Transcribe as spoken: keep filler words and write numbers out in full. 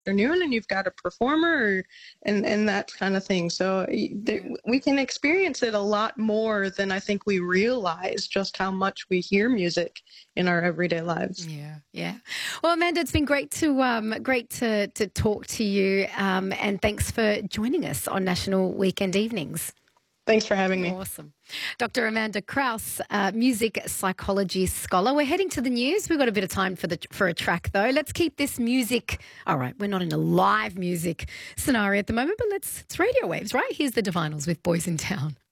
afternoon and you've got a performer and and that kind of thing. So there, we can experience it a lot more than I think we realize just how much we hear music in our everyday lives. Yeah, yeah. Well, Amanda, it's been great to um, great to to talk to you, um, and thanks for joining us on National Weekend Evenings. Thanks for having me. Awesome. Doctor Amanda Kraus, uh, music psychology scholar. We're heading to the news. We've got a bit of time for the for a track, though. Let's keep this music. All right, we're not in a live music scenario at the moment, but let's, it's radio waves, right? Here's the Divinals with Boys in Town.